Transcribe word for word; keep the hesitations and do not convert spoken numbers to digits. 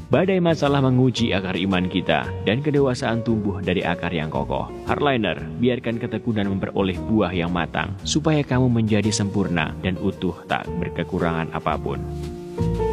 Badai masalah menguji akar iman kita, dan kedewasaan tumbuh dari akar yang kokoh. Hardliner, biarkan ketekunan memperoleh buah yang matang, supaya kamu menjadi sempurna dan utuh tak berkekurangan apapun.